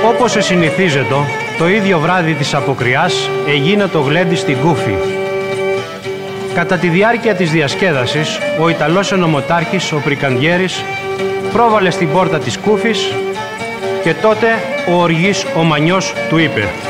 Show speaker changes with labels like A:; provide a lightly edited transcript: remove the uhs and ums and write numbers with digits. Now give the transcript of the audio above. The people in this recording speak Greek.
A: Όπως εσυνηθίζετο, το ίδιο βράδυ της αποκριάς έγινε το γλέντι στην Κούφη. Κατά τη διάρκεια της διασκέδασης, ο Ιταλός ενωμοτάρχης, ο Πρικαντιέρης, πρόβαλε στην πόρτα της Κούφης και τότε ο οργής ο Μανιός του είπε: